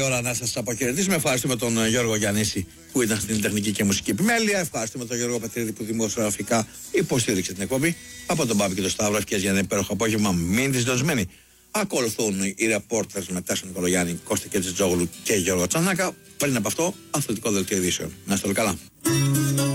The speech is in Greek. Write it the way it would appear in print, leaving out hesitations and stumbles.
Ώρα να σας αποχαιρετήσουμε. Ευχαριστούμε τον Γιώργο Γιαννίση που ήταν στην τεχνική και μουσική επιμέλεια. Ευχαριστούμε τον Γιώργο Πατρίδη που δημοσιογραφικά υποστήριξε την εκπομπή. Από τον Πάπη και τον Σταύρο, ευχές για ένα υπέροχο απόγευμα. Μην δυσδοσμένοι. Ακολουθούν οι ρεπόρτερς με Τάσο Νικολογιάννη, Κώστα Κετζιτζόγλου και Γιώργο Τσανάκα. Πριν από αυτό, αθλητικό δελτίο ειδήσεων. Να είστε όλοι καλά.